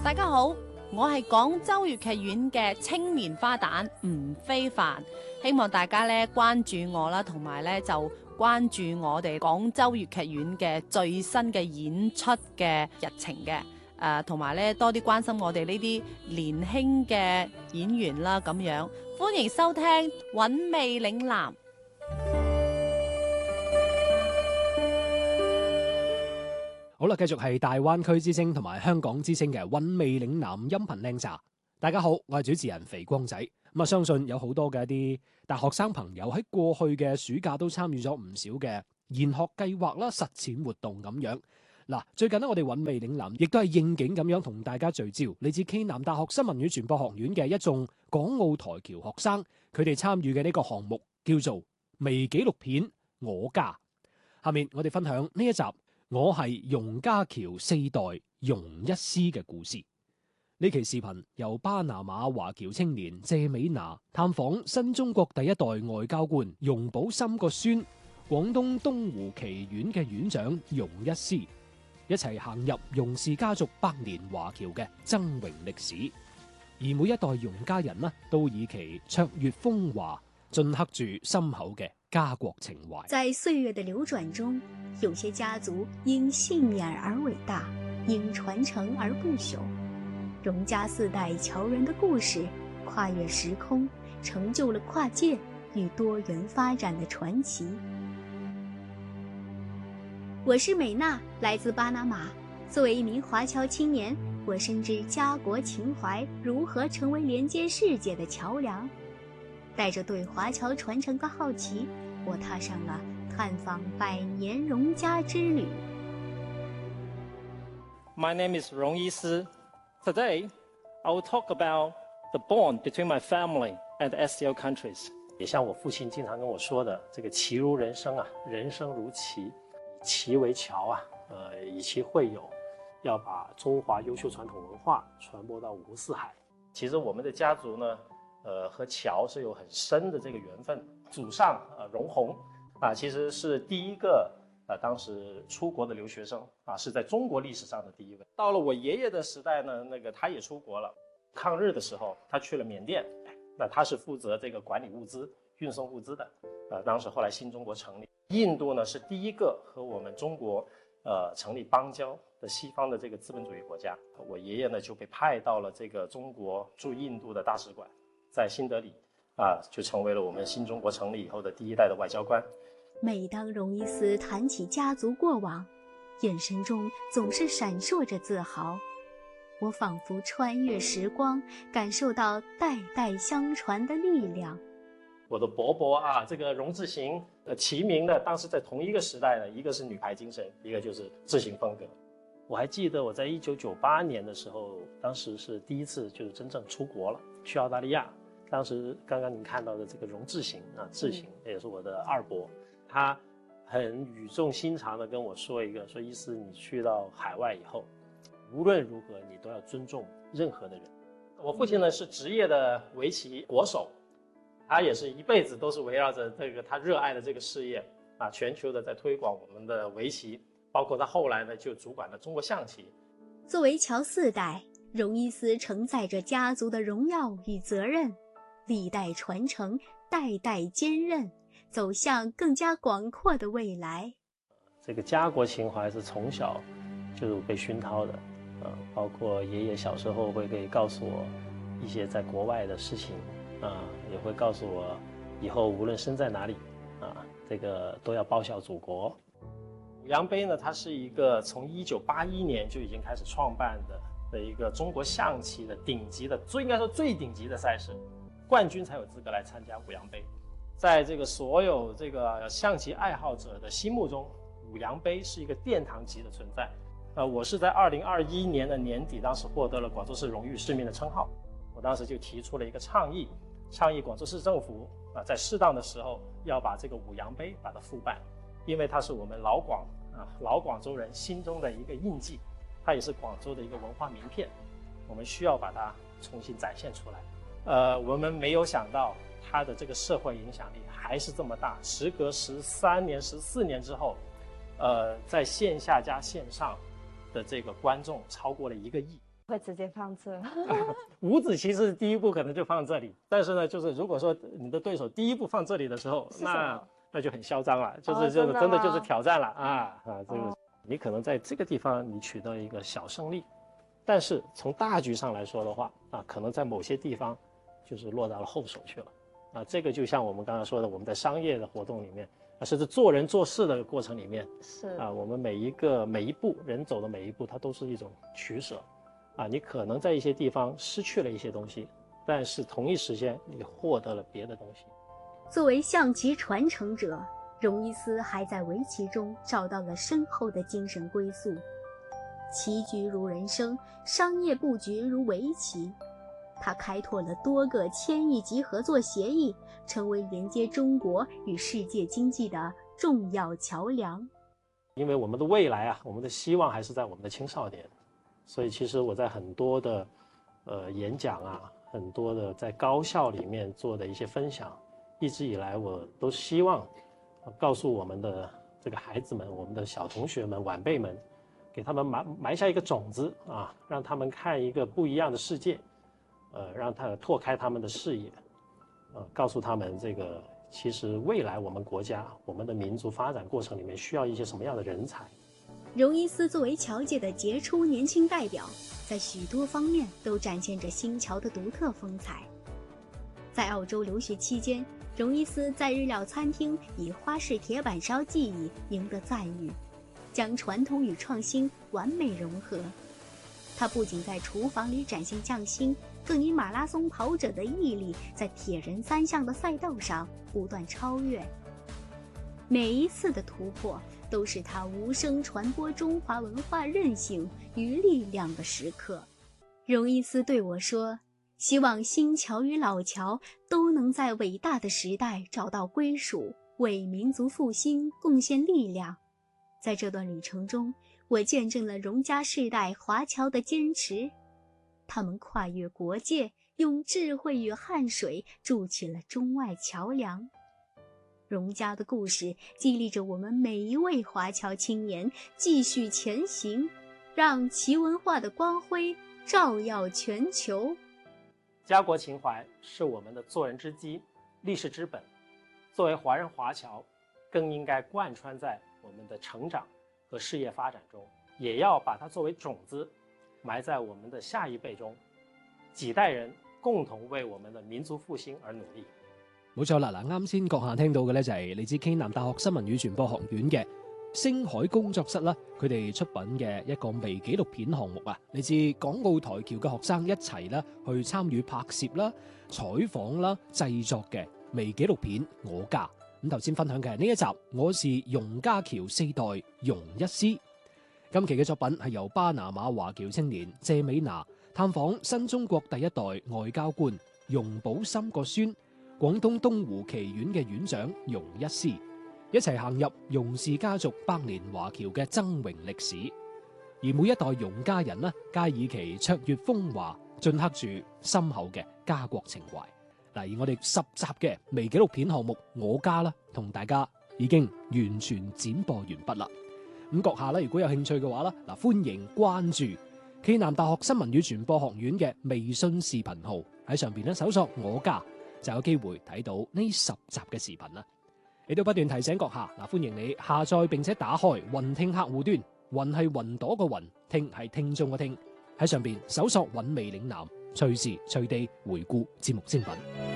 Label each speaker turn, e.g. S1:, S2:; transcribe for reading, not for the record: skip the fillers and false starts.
S1: 大家好，我係廣州粵劇院嘅青年花旦吳非凡，希望大家咧關注我啦，同埋咧就關注我哋廣州粵劇院嘅最新嘅演出嘅日程嘅，同埋咧多啲關心我哋呢啲年輕嘅演員啦，咁樣歡迎收聽《韻味嶺南》。
S2: 好啦，繼續係大灣區之聲同埋香港之聲嘅韻味嶺南音頻靚茶。大家好，我係主持人肥光仔。咁相信有好多嘅一啲大學生朋友喺過去嘅暑假都參與咗唔少嘅研學計劃啦、實踐活動咁樣。嗱，最近呢，我哋韻味嶺南亦都係應景咁樣同大家聚焦嚟自暨南大學新聞與傳播學院嘅一眾港澳台僑學生，佢哋參與嘅呢個項目叫做微紀錄片《我家》。下面我哋分享呢一集。我係容家僑四代容一師嘅故事。呢期視頻由巴拿馬華僑青年謝美娜探訪新中國第一代外交官容寶森個孫，廣東東湖棋院嘅院長容一師，一齊行入容氏家族百年華僑嘅崢嶸歷史。而每一代容家人呢，都以其卓越風華鐫刻住深厚嘅家國情懷。
S3: 在歲月的流轉中，有些家族因幸免而偉大，因傳承而不朽。容家四代僑人的故事，跨越時空，成就了跨界與多元發展的傳奇。我是美娜，來自巴拿馬。作為一名華僑青年，我深知家國情懷如何成為連接世界的橋樑。帶着對華僑傳承的好奇，我踏上了探訪百年容家之旅。
S4: My name is 容醫師。Today, I will talk about the bond between my family and the SCO countries.
S5: 也像我父親經常跟我說的，這個棋如人生啊，人生如棋，以棋為橋啊，以其會友，要把中華優秀傳統文化傳播到五湖四海。其實我們的家族呢，和僑是有很深的這個緣分。祖上容闳其實是第一個當時出國的留學生是在中國歷史上的第一位。到了我爺爺的時代呢，他也出國了。抗日的時候，他去了緬甸，那他是負責這個管理物資、運送物資的。當時後來新中國成立，印度呢是第一個和我們中國成立邦交的西方的這個資本主義國家。我爺爺呢就被派到了這個中國駐印度的大使館，在新德里就成為了我們新中國成立以後的第一代的外交官。
S3: 每當容醫師談起家族過往，眼神中總是閃爍着自豪。我仿佛穿越時光，感受到代代相傳的力量。
S5: 我的伯伯這個容志行齊名呢，當時在同一個時代呢，一個是女排精神，一個就是志行風格。我還記得我在1998年的時候，當時是第一次就是真正出國了，去澳大利亞。當時剛剛您看到的這個容志行志行也是我的二伯，他很語重心長的跟我說一個，說醫師你去到海外以後，無論如何你都要尊重任何的人。我父親呢是職業的圍棋國手，他也是一輩子都是圍繞着這個他熱愛的這個事業全球的在推廣我們的圍棋，包括他後來呢就主管了中國象棋。
S3: 作為僑四代，容醫師承載着家族的榮耀與責任，歷代傳承，代代堅韌，走向更加廣闊的未來。
S5: 這個家國情懷是從小就被熏陶的，包括爺爺小時候會可以告訴我一些在國外的事情，也會告訴我以後無論身在哪裡，這個都要報效祖國。五羊杯呢，它是一個從1981年就已經開始創辦的一個中國象棋的頂級的，應該說最頂級的賽事。冠軍才有資格來參加五羊杯，在這個所有這個象棋愛好者的心目中，五羊杯是一個殿堂級的存在。我是在2021年的年底，當時獲得了廣州市榮譽市民的稱號。我當時就提出了一個倡議廣州市政府在適當的時候要把這個五羊杯把它復辦，因為它是我們老廣州人心中的一個印記，它也是廣州的一個文化名片，我們需要把它重新展現出來。我們沒有想到它的這個社會影響力還是這麼大，時隔13年、14年之後，在線下加線上的這個觀眾超過了1個億。
S6: 会直接放这。
S5: 五子棋是第一步可能就放这里，但是呢，就是如果说你的对手第一步放这里的时候，那就很嚣张了，就是这个真的就是挑战了这个你可能在这个地方你取得一个小胜利，但是从大局上来说的话可能在某些地方就是落到了后手去了这个就像我们刚刚说的，我们在商业的活动里面甚至做人做事的过程里面
S6: 是
S5: 我们每一步人走的每一步，它都是一种取舍你可能在一些地方失去了一些东西，但是同一时间你获得了别的东西。
S3: 作为象棋传承者，荣伊斯还在围棋中找到了深厚的精神归宿。棋局如人生，商业布局如围棋。他开拓了多个1000亿级合作协议，成为连接中国与世界经济的重要桥梁。
S5: 因为我们的未来我们的希望还是在我们的青少年，所以其实我在很多的演讲很多的在高校里面做的一些分享，一直以来我都希望告诉我们的这个孩子们，我们的小同学们、晚辈们，给他们埋下一个种子让他们看一个不一样的世界，让他拓开他们的视野，告诉他们这个其实未来我们国家、我们的民族发展过程里面需要一些什么样的人才。
S3: 荣伊斯作为侨界的杰出年轻代表，在许多方面都展现着新侨的独特风采。在澳洲留学期间，荣伊斯在日料餐厅以花式铁板烧技艺赢得赞誉，将传统与创新完美融合。他不仅在厨房里展现匠心，更以马拉松跑者的毅力，在铁人3项的赛道上不断超越。每一次的突破，都是他无声传播中华文化韧性与力量的时刻。荣伊斯对我说，希望新侨与老侨都能在伟大的时代找到归属，为民族复兴贡献力量。在这段旅程中，我见证了荣家世代华侨的坚持，他们跨越国界，用智慧与汗水筑起了中外桥梁。荣家的故事激励着我们每一位华侨青年继续前行，让旗文化的光辉照耀全球。
S5: 家国情怀是我们的做人之基、立世之本，作为华人华侨，更应该贯穿在我们的成长和事业发展中，也要把它作为種子，埋在我們的下一輩中，幾代人共同為我們的民族復興而努力。
S2: 冇錯啦，啱先閣下聽到嘅咧就係嚟自暨南大學新聞與傳播學院嘅星海工作室啦，佢哋出品嘅一個微紀錄片項目啊，嚟自港澳台僑嘅學生一齊啦去參與拍攝啦、採訪啦、製作嘅微紀錄片《我家》。咁頭先分享嘅係呢一集，我是容家僑4代容一師。今期嘅作品係由巴拿馬華僑青年謝美娜探訪新中國第一代外交官容寶森個孫，廣東東湖棋院嘅院長容一師，一齊行入容氏家族百年華僑嘅崢嶸歷史。而每一代容家人呢，皆以其卓越風華，鐫刻住深厚嘅家國情懷。而我哋10集嘅微紀錄片項目《我家》啦，同大家已經完全剪播完畢啦。咁閣下咧，如果有興趣嘅話啦，歡迎關注暨南大學新聞與傳播學院嘅微信視頻號，喺上邊咧搜索《我家》，就有機會睇到呢10集嘅視頻啦。亦都不斷提醒閣下，歡迎你下載並且打開雲聽客戶端，雲係雲朵個雲，聽係聽眾個聽，喺上邊搜索韻味嶺南，隨時隨地回顧節目精品。